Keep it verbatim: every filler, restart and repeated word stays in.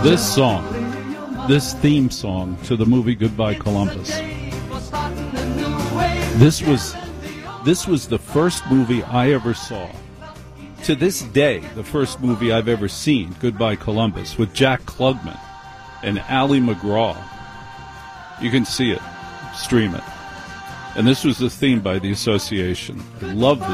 This song, this theme song to the movie Goodbye Columbus. This was this was the first movie I ever saw. To this day, the first movie I've ever seen, Goodbye Columbus, with Jack Klugman and Ali MacGraw. You can see it, stream it. And this was the theme by the association. I love this.